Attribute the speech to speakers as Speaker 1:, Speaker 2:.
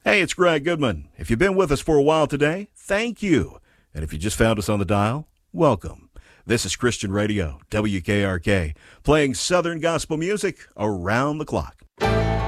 Speaker 1: Hey, it's Greg Goodman. If you've been with us for a while today, thank you. And if you just found us on the dial, welcome. This is Christian Radio, WKRK, playing Southern gospel music around the clock.